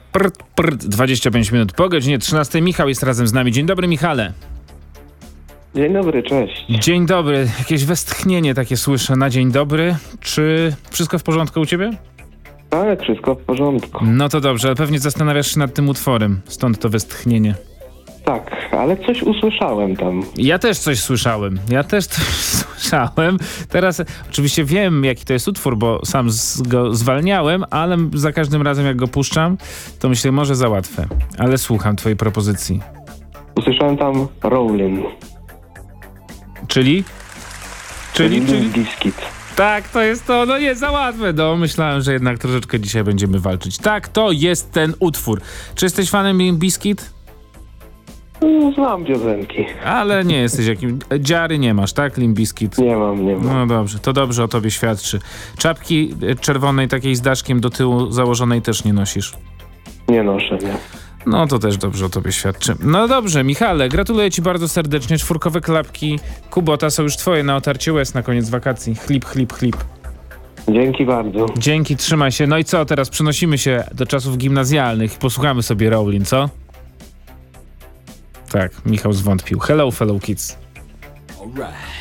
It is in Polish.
25 minut po godzinie 13. Michał jest razem z nami. Dzień dobry, Michale. Dzień dobry, cześć. Dzień dobry. Jakieś westchnienie takie słyszę na dzień dobry. Czy wszystko w porządku u ciebie? Tak, wszystko w porządku. No to dobrze, ale pewnie zastanawiasz się nad tym utworem. Stąd to westchnienie. Tak, ale coś usłyszałem tam. Ja też coś słyszałem. Teraz oczywiście wiem, jaki to jest utwór, bo sam go zwalniałem, ale za każdym razem, jak go puszczam, to myślę, może za łatwe. Ale słucham twojej propozycji. Usłyszałem tam Rolling. Czyli? Bizkit. Tak, to jest to. No nie, za łatwe. No, myślałem, że jednak troszeczkę dzisiaj będziemy walczyć. Tak, to jest ten utwór. Czy jesteś fanem Limp Bizkit? Znam piosenki. Ale nie jesteś jakim... Dziary nie masz, tak? Limp Bizkit? Nie mam. No dobrze, to dobrze o tobie świadczy. Czapki czerwonej takiej z daszkiem do tyłu założonej też nie nosisz? Nie noszę, nie. No to też dobrze o tobie świadczy. No dobrze, Michale, gratuluję ci bardzo serdecznie. Czwórkowe klapki Kubota są już twoje na otarcie łez na koniec wakacji. Chlip, chlip, chlip. Dzięki bardzo. Dzięki, trzymaj się. No i co, teraz przenosimy się do czasów gimnazjalnych i posłuchamy sobie Rolling, co? Tak, Michał zwątpił. Hello, fellow kids. Alright.